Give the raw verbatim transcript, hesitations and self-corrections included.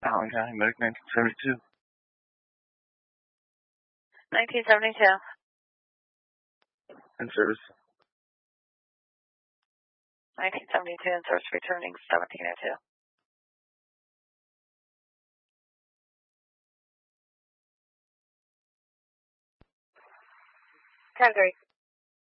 Allen County Medic nineteen seventy-two. nineteen seventy-two. In service. nineteen seventy-two in service, returning seventeen oh two. ten three.